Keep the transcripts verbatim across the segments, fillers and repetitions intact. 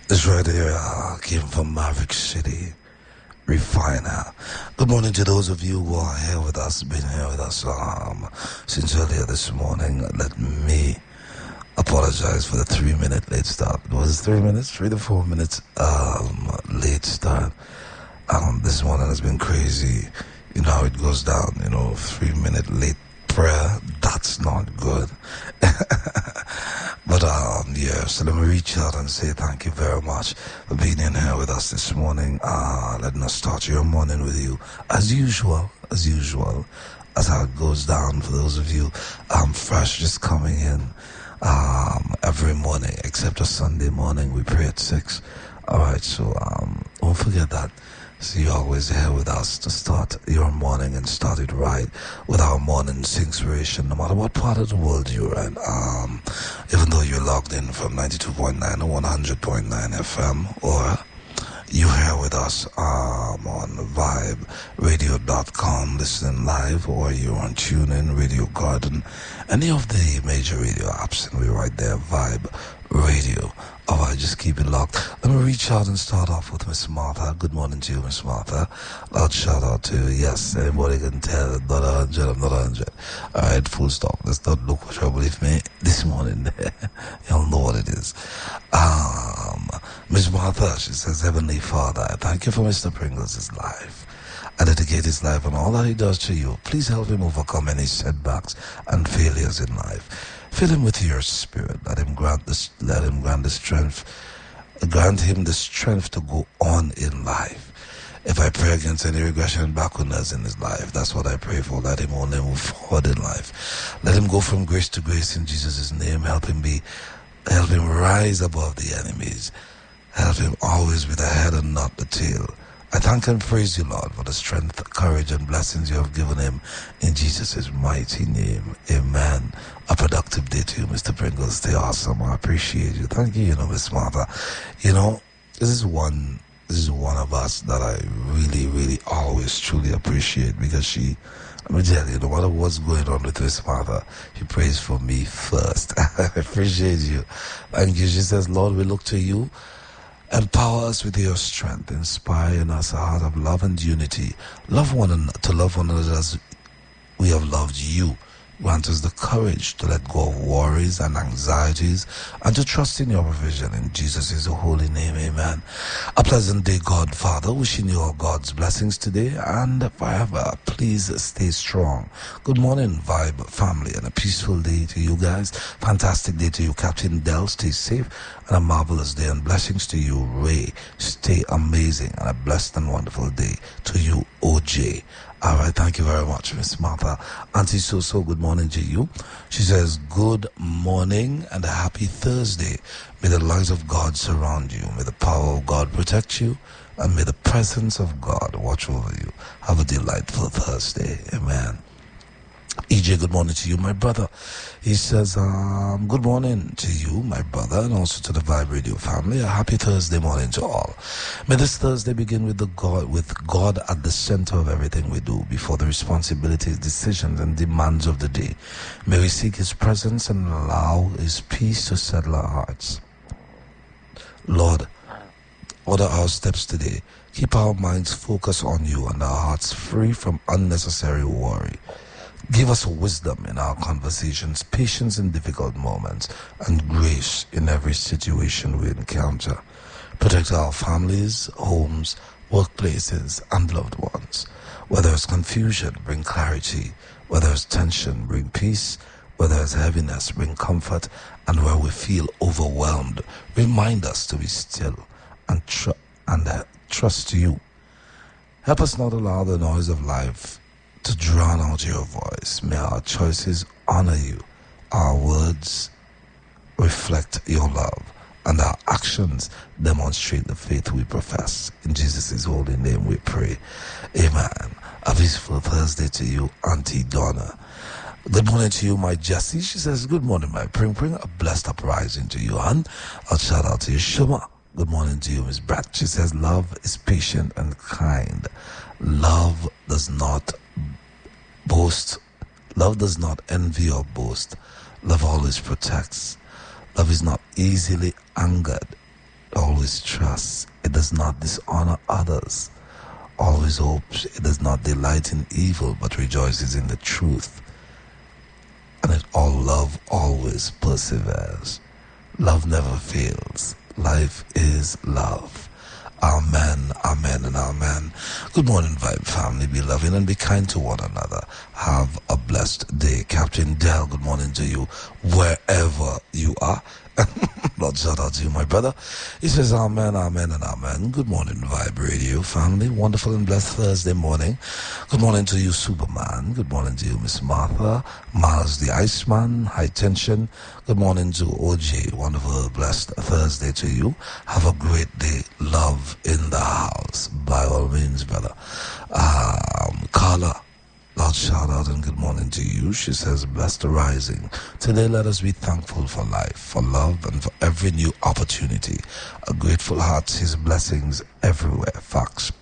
This right here uh, came from Maverick City, Refiner. Good morning to those of you who are here with us, been here with us um, since earlier this morning. Let me apologize for the three minute late start. It was three minutes, three to four minutes um, late start. Um, this morning has been crazy. You know how it goes down, you know, three minute late prayer. That's not good. But um, yeah, so let me reach out and say thank you very much for being in here with us this morning. Uh, letting us start your morning with you as usual, as usual, as how it goes down for those of you um, fresh just coming in um, every morning, except a Sunday morning. We pray at six. All right, so um, don't forget that. So you're always here with us to start your morning and start it right with our morning's inspiration, no matter what part of the world you're in. Um, even though you're logged in from ninety-two point nine or one hundred point nine F M, or you're here with us um, on vibe radio dot com, listening live, or you're on TuneIn, Radio Garden, any of the major radio apps, and we're right there, Vibe Radio. Alright, just keep it locked. Let me reach out and start off with Miss Martha. Good morning to you, Miss Martha. Loud shout out to you. Yes, anybody can tell. I'm not a hundred, I'm not a hundred. Alright, full stop. Let's not look for trouble with me this morning. Y'all know what it is. Um, Miss Martha, she says, Heavenly Father, I thank you for Mister Pringles' life. I dedicate his life and all that he does to you. Please help him overcome any setbacks and failures in life. Fill him with your spirit. Let him grant this. Let him grant the strength. Grant him the strength to go on in life. If I pray against any regression and backwardness in his life, that's what I pray for. Let him only move forward in life. Let him go from grace to grace in Jesus' name. Help him be. Help him rise above the enemies. Help him always be the head and not the tail. I thank and praise you, Lord, for the strength, courage, and blessings you have given him in Jesus' mighty name. Amen. A productive day to you, Mister Pringles. Stay awesome. I appreciate you. Thank you, you know, Miss Martha. You know, this is one, this is one of us that I really, really always truly appreciate, because she, let me tell you, no matter what's going on with Miss Martha, she prays for me first. I appreciate you. Thank you. She says, Lord, we look to you. Empower us with your strength, inspire in us a heart of love and unity. Love one another, to love one another as we have loved you. Grant us the courage to let go of worries and anxieties and to trust in your provision. In Jesus' holy name, amen. A pleasant day, God Father. Wishing you all God's blessings today and forever. Please stay strong. Good morning, Vibe family, and a peaceful day to you guys. Fantastic day to you, Captain Dell. Stay safe and a marvelous day, and blessings to you, Ray. Stay amazing and a blessed and wonderful day to you, O J. All right, thank you very much, Miss Martha. Auntie So-So, good morning to you. She says, good morning and a happy Thursday. May the light of God surround you. May the power of God protect you. And may the presence of God watch over you. Have a delightful Thursday. Amen. E J, good morning to you, my brother. He says, um, good morning to you, my brother, and also to the Vibe Radio family. A happy Thursday morning to all. May this Thursday begin with the God, with God at the center of everything we do, before the responsibilities, decisions, and demands of the day. May we seek his presence and allow his peace to settle our hearts. Lord, order our steps today. Keep our minds focused on you and our hearts free from unnecessary worry. Give us wisdom in our conversations, patience in difficult moments, and grace in every situation we encounter. Protect our families, homes, workplaces, and loved ones. Where there is confusion, bring clarity. Where there is tension, bring peace. Where there is heaviness, bring comfort. And where we feel overwhelmed, remind us to be still and, tr- and uh, trust you. Help us not allow the noise of life to drown out your voice. May our choices honor you, our words reflect your love, and our actions demonstrate the faith we profess. In Jesus' holy name we pray. Amen. A peaceful Thursday to you, Auntie Donna. Good morning to you, my Jessie. She says, good morning, my Pring Pring. A blessed uprising to you, hon. I'll shout out to you, Shuma. Good morning to you, Miss Brad. She says, love is patient and kind. Love does not boast. Love does not envy or boast. Love always protects. Love is not easily angered. always trusts, it does not dishonor others, always hopes, it does not delight in evil, but rejoices in the truth. And it all love always perseveres. Love never fails. Life is love. Amen, amen, and amen. Good morning, Vibe family. Be loving and be kind to one another. Have a blessed day. Captain Dell, good morning to you, wherever you are. Lord, shout out to you, my brother. He says, amen, amen, and amen. Good morning, Vibe Radio family. Wonderful and blessed Thursday morning. Good morning to you, Superman. Good morning to you, Miss Martha. Miles the Iceman. High Tension. Good morning to O J. Wonderful, blessed Thursday to you. Have a great day. Love in the house. By all means, brother. Um, Carla. Loud shout out and good morning to you. She says, blessed rising. Today let us be thankful for life, for love, and for every new opportunity. A grateful heart sees blessings everywhere. Facts.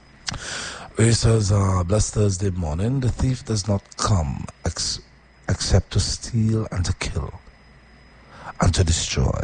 Ray says, uh, blessed Thursday morning. The thief does not come ex- except to steal and to kill and to destroy.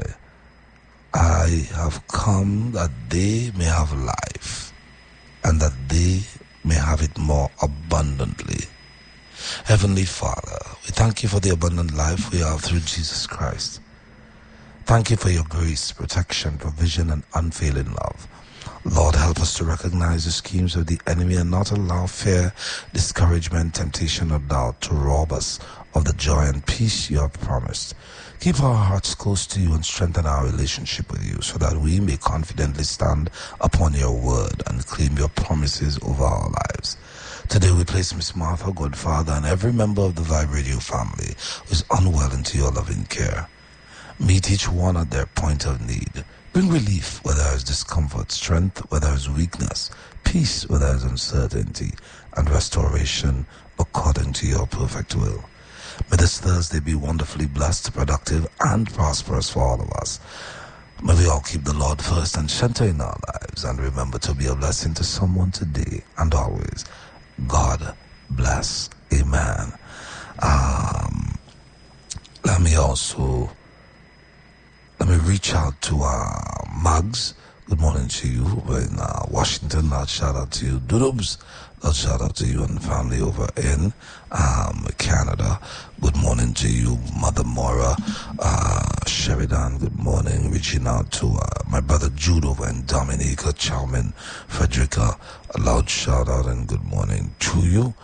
I have come that they may have life and that they may have it more abundantly. Heavenly Father, we thank you for the abundant life we have through Jesus Christ. Thank you for your grace, protection, provision, and unfailing love. Lord, help us to recognize the schemes of the enemy and not allow fear, discouragement, temptation, or doubt to rob us of the joy and peace you have promised. Keep our hearts close to you and strengthen our relationship with you so that we may confidently stand upon your word and claim your promises over our lives. Today we place Miss Martha, God Father, and every member of the Vibe Radio family who is unwell into your loving care. Meet each one at their point of need. Bring relief where there is discomfort, strength where there is weakness, peace where there is uncertainty, and restoration according to your perfect will. May this Thursday be wonderfully blessed, productive, and prosperous for all of us. May we all keep the Lord first and center in our lives, and remember to be a blessing to someone today and always. God bless. Amen. Um, let me also, let me reach out to uh, Mugs. Good morning to you in uh, Washington. Loud shout out to you, Doodubs. Loud shout out to you and family over in um, Canada. Good morning to you, Mother Mora, uh, Sheridan. Good morning. Reaching out to uh, my brother Jude over in Dominica, Chalmin, Frederica. A loud shout out and good morning to you.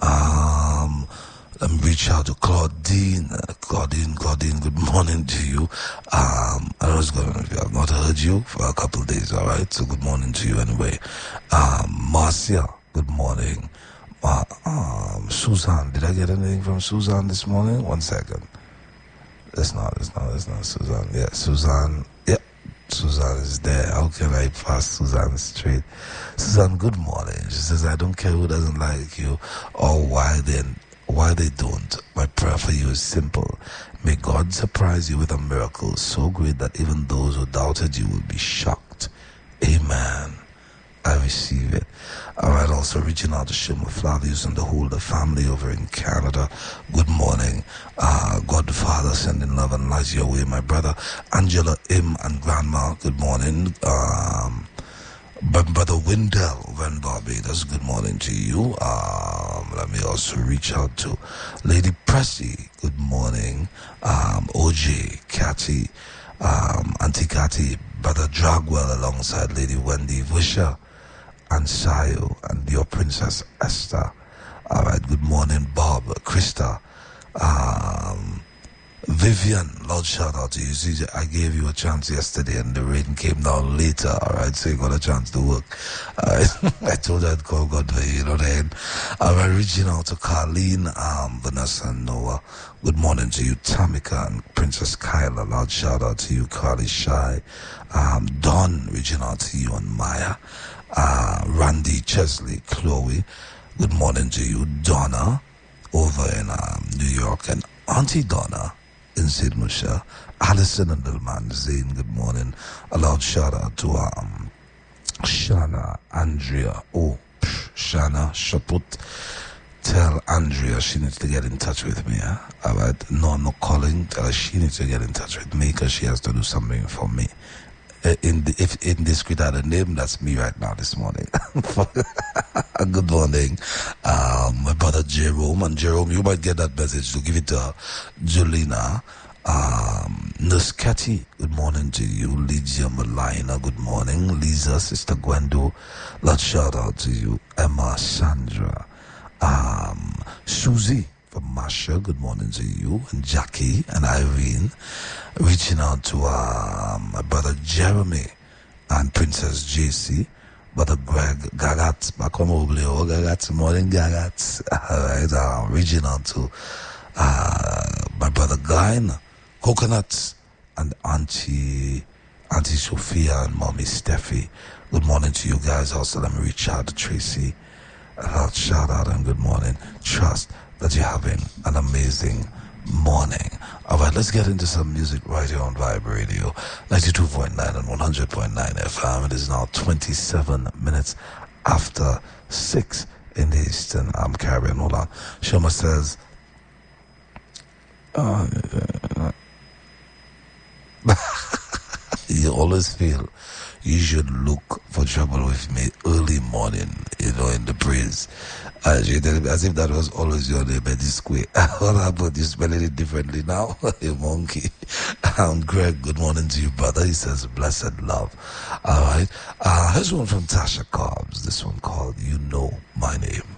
Um, Let me reach out to Claudine. Uh, Claudine, Claudine, good morning to you. Um, I was going to, I've not heard you for a couple of days, all right? So good morning to you anyway. Um, Marcia, good morning. Uh, um, Suzanne, did I get anything from Suzanne this morning? One second. It's not, it's not, it's not Suzanne. Yeah, Suzanne, yeah. Suzanne is there. How can I pass Suzanne straight? Suzanne, good morning. She says, I don't care who doesn't like you or why then. Why they don't. My prayer for you is simple. May God surprise you with a miracle so great that even those who doubted you will be shocked. Amen. I receive it. All right, also reaching out to Shima Flavius and the whole the family over in Canada. Good morning. Uh, Godfather, sending love and light your way, my brother. Angela, Im, and Grandma, good morning. Um... But Brother Wendell Van Barbados, good morning to you. Um, let me also reach out to Lady Pressy, good morning. Um, O J, Catty, um, Auntie Catty, Brother Dragwell alongside Lady Wendy Visha and Sayo and your Princess Esther. All right, good morning, Bob, Krista, um, Vivian, Lord shout out to you. See, I gave you a chance yesterday and the rain came down later, alright, so you got a chance to work. Alright, I told you I'd call God for you, you know what I mean? Alright, reaching out to Carlene, um, Vanessa and Noah. Good morning to you, Tamika and Princess Kyla. Loud shout out to you, Carly Shy. Um, Don, reaching out to you and Maya. Uh, Randy, Chesley, Chloe. Good morning to you, Donna, over in um, New York, and Auntie Donna in Saint Michelle. Alison and little man Zane, good morning. A loud shout out to um Shana, Andrea. Oh, psh, Shana, Shaput. Tell Andrea she needs to get in touch with me. Huh? Alright, no, I'm not calling. Tell her she needs to get in touch with me because she has to do something for me. uh, in the, if indiscreet had a name, that's me right now this morning. Good morning, um, my brother Jerome. And Jerome, you might get that message, to give it to Julina. Um, Nurse Cathy, good morning to you. Lydia Malina, good morning. Lisa, Sister Gwendo, let's shout out to you. Emma, Sandra, um, Susie from Masha, good morning to you. And Jackie and Irene, reaching out to um, my brother Jeremy and Princess J C. Brother Greg Gagat, back home over there. Gagat, morning Gagat. Alright, uh, reaching out to uh, my brother Guyne, Coconuts, and Auntie Auntie Sophia and Mommy Steffi. Good morning to you guys. Also, let me reach out to Tracy. Uh, shout out and good morning. Trust that you're having an amazing morning. Alright, let's get into some music right here on Vibe Radio ninety-two point nine and one hundred point nine F M. It is now twenty-seven minutes after six in the Eastern. I'm carrying. Hold on. Shoma says, uh, you always feel you should look for trouble with me early morning, you know, in the breeze. As, you, as if that was always your name at this way. What happened? You spelling it differently now? You monkey. Um, Greg, good morning to you, brother. He says, blessed love. All right. Uh, here's one from Tasha Cobbs. This one called You Know My Name.